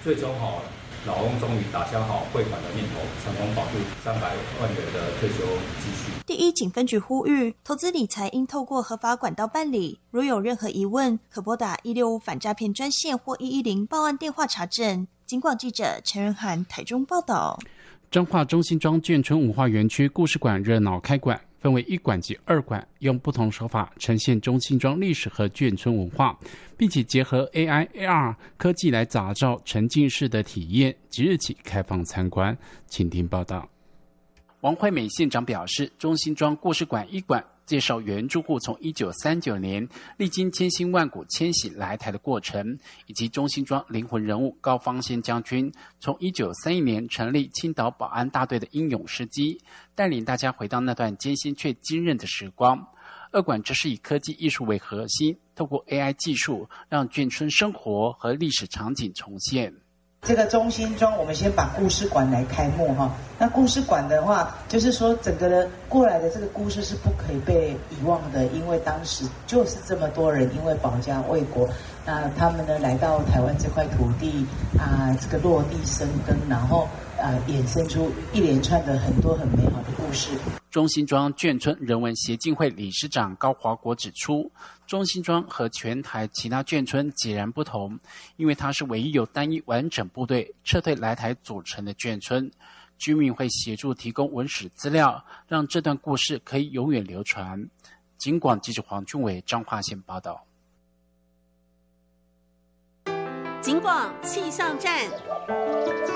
最终老翁终于打消好汇款的念头，成功保住300万元的退休积蓄。 第一警分局呼吁，投资理财应透过合法管道办理，如有任何疑问，可拨打165反诈骗专线或110报案电话查证。警广记者陈仁涵台中报道。 彰化中心庄眷村文化园区故事馆热闹开馆，分为1馆及2馆，用不同手法呈现中心庄历史和眷村文化，并且结合 AI、AR 科技来打造沉浸式的体验。即日起开放参观，请听报道。王惠美县长表示，中心庄故事馆1馆介绍原住户从1939年历经千辛万苦迁徙来台的过程，以及中心庄灵魂人物高方先将军从1931年成立青岛保安大队的英勇事迹，带领大家回到那段艰辛却坚韧的时光。2馆则是以科技艺术为核心，透过 AI 技术让眷村生活和历史场景重现。 这个中心庄，我们先把故事馆来开幕哈。那故事馆的话，就是说整个的过来的这个故事是不可以被遗忘的，因为当时就是这么多人因为保家卫国，那他们呢来到台湾这块土地这个落地生根，然后衍生出一连串的很多很美好的故事。 中心庄眷村人文协进会理事长高华国指出，中心庄和全台其他眷村截然不同，因为它是唯一由单一完整部队撤退来台组成的眷村，居民会协助提供文史资料，让这段故事可以永远流传。警广记者黄俊伟彰化县报道。 警广气象站。